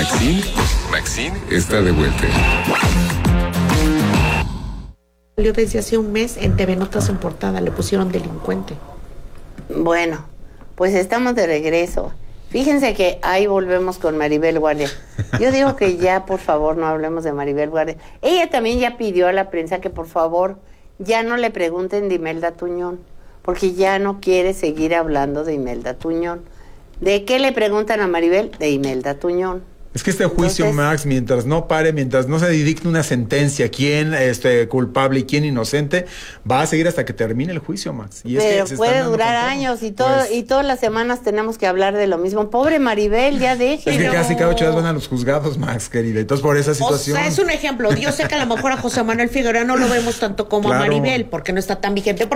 Maxine está de vuelta. Salió desde hace un mes en TV Notas en portada, le pusieron delincuente. Bueno, pues estamos de regreso. Fíjense que ahí volvemos con Maribel Guardia. Yo digo que ya, por favor, no hablemos de Maribel Guardia. Ella también ya pidió a la prensa que, por favor, ya no le pregunten de Imelda Tuñón, porque ya no quiere seguir hablando de Imelda Tuñón. ¿De qué le preguntan a Maribel? De Imelda Tuñón. Es que este juicio, Max, mientras no pare, mientras no se dicte una sentencia, quién culpable y quién inocente, va a seguir hasta que termine el juicio, Max. Y pero es que puede durar años y todo, pues, y todas las semanas tenemos que hablar de lo mismo. Pobre Maribel, ya déjenlo. Es que casi cada 8 días van a los juzgados, Max, querida. Entonces, por esa situación. O sea, es un ejemplo. Yo sé que a lo mejor a José Manuel Figueroa no lo vemos tanto como a Maribel, porque no está tan vigente.